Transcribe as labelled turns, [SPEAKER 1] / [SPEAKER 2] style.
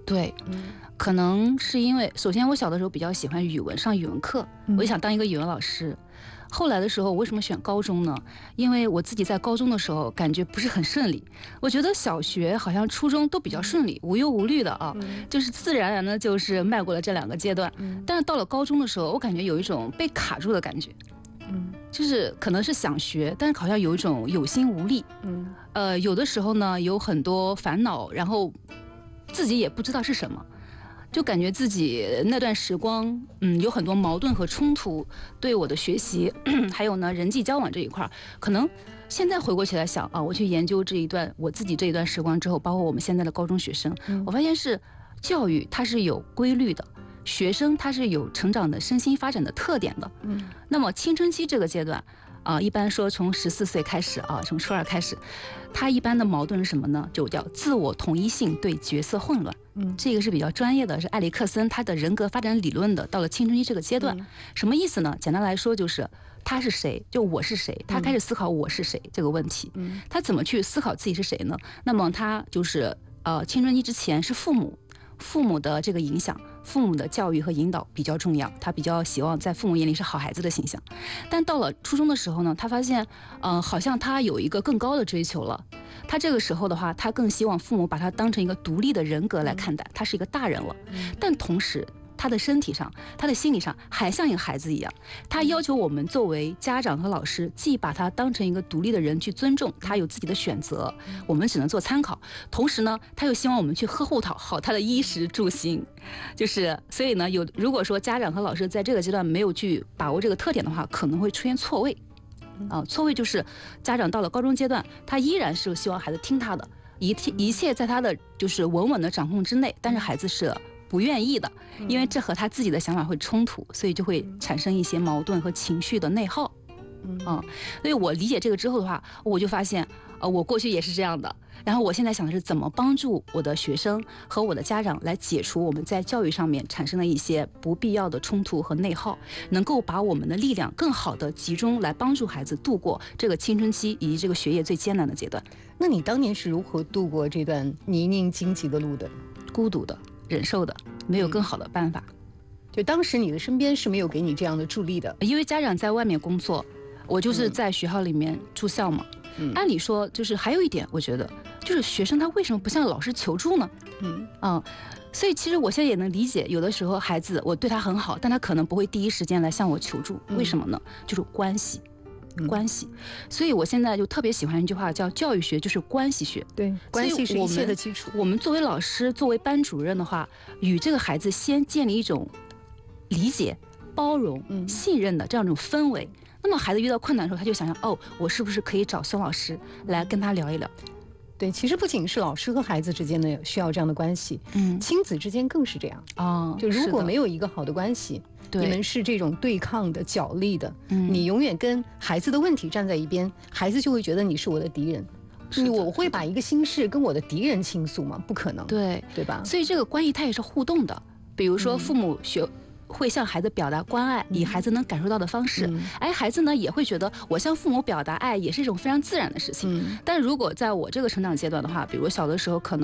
[SPEAKER 1] 对，可能是因为首先我小的时候比较喜欢语文，上语文课，我就想当一个语文老师。后来的时候，为什么选高中呢？因为我自己在高中的时候感觉不是很顺利。我觉得小学好像初中都比较顺利，无忧无虑的啊，就是自然而然的就是迈过了这2个阶段。但是到了高中的时候，我感觉有一种被卡住的感觉。就是可能是想学，但是好像有一种有心无力。有的时候呢有很多烦恼，然后自己也不知道是什么。就感觉自己那段时光，有很多矛盾和冲突，对我的学习，还有呢人际交往这一块，可能现在回过起来想啊，我去研究我自己这一段时光之后，包括我们现在的高中学生，我发现是教育它是有规律的，学生他是有成长的身心发展的特点的。那么青春期这个阶段。一般说从14岁开始啊，从初2开始，他一般的矛盾是什么呢？就叫自我同一性对角色混乱。这个是比较专业的，是埃里克森他的人格发展理论的。到了青春期这个阶段，什么意思呢？简单来说就是他是谁，就我是谁，他开始思考我是谁这个问题。他怎么去思考自己是谁呢？那么他就是青春期之前是父母的这个影响，父母的教育和引导比较重要，他比较希望在父母眼里是好孩子的形象。但到了初中的时候呢，他发现好像他有一个更高的追求了。他这个时候的话，他更希望父母把他当成一个独立的人格来看待，他是一个大人了。但同时他的身体上，他的心理上还像一个孩子一样，他要求我们作为家长和老师，既把他当成一个独立的人去尊重他有自己的选择，我们只能做参考，同时呢他又希望我们去呵护好他的衣食住行。就是所以呢，如果说家长和老师在这个阶段没有去把握这个特点的话，可能会出现错位。错位就是家长到了高中阶段，他依然是希望孩子听他的，一切在他的就是稳稳的掌控之内，但是孩子是不愿意的，因为这和他自己的想法会冲突，所以就会产生一些矛盾和情绪的内耗。所以我理解这个之后的话，我就发现我过去也是这样的，然后我现在想的是怎么帮助我的学生和我的家长来解除我们在教育上面产生的一些不必要的冲突和内耗，能够把我们的力量更好的集中来帮助孩子度过这个青春期以及这个学业最艰难的阶段。
[SPEAKER 2] 那你当年是如何度过这段泥泞荆棘的路的？
[SPEAKER 1] 孤独的，忍受的，没有更好的办法。
[SPEAKER 2] 就当时你的身边是没有给你这样的助力的，
[SPEAKER 1] 因为家长在外面工作，我就是在学校里面住校嘛。按理说就是还有一点，我觉得就是学生他为什么不向老师求助呢？所以其实我现在也能理解，有的时候孩子我对他很好，但他可能不会第一时间来向我求助，为什么呢？就是关系。所以我现在就特别喜欢一句话，叫教育学就是关系学。
[SPEAKER 2] 对，关系是一切的基础。
[SPEAKER 1] 我们作为老师，作为班主任的话，与这个孩子先建立一种理解、包容、信任的这样一种氛围。那么孩子遇到困难的时候，他就想想，我是不是可以找孙老师来跟他聊一聊？
[SPEAKER 2] 对，其实不仅是老师和孩子之间的需要这样的关系，亲子之间更是这样。就如果没有一个好的关系，你们是这种对抗的、角力的，你永远跟孩子的问题站在一边，孩子就会觉得你是我的敌人。我会把一个心事跟我的敌人倾诉吗？不可能，对吧？
[SPEAKER 1] 所以这个关系它也是互动的。比如说父母会向孩子表达关爱，以孩子能感受到的方式。孩子呢也会觉得我向父母表达爱也是一种非常自然的事情。但如果在我这个成长阶段的话，比如小的时候可能